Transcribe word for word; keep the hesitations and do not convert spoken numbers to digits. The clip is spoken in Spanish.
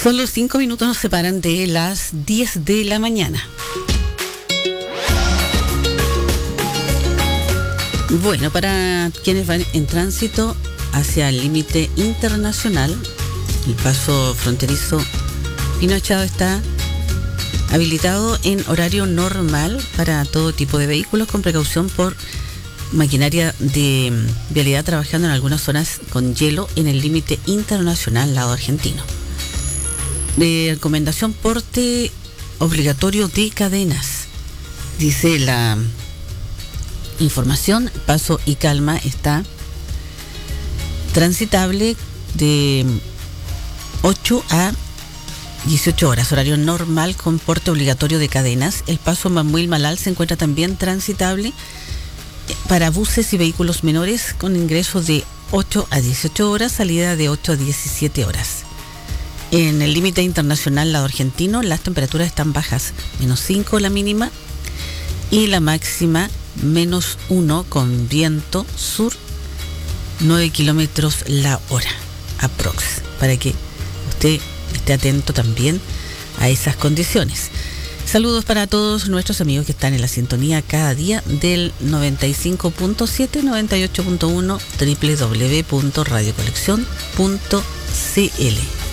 Solo cinco minutos nos separan de las diez de la mañana. Bueno, para quienes van en tránsito hacia el límite internacional, el paso fronterizo Pino Achado está habilitado en horario normal para todo tipo de vehículos, con precaución por maquinaria de vialidad trabajando en algunas zonas con hielo en el límite internacional lado argentino. De recomendación porte obligatorio de cadenas. Dice la información, paso y calma está transitable de ocho a dieciocho horas, horario normal con porte obligatorio de cadenas. El paso Mamuil Malal se encuentra también transitable para buses y vehículos menores con ingreso de ocho a dieciocho horas, salida de ocho a diecisiete horas. En el límite internacional lado argentino las temperaturas están bajas, menos cinco la mínima y la máxima menos uno, con viento sur nueve kilómetros la hora aprox, para que usted esté atento también a esas condiciones. Saludos para todos nuestros amigos que están en la sintonía cada día del noventa y cinco punto siete, noventa y ocho punto uno, doble u doble u doble u punto radio colección punto c l.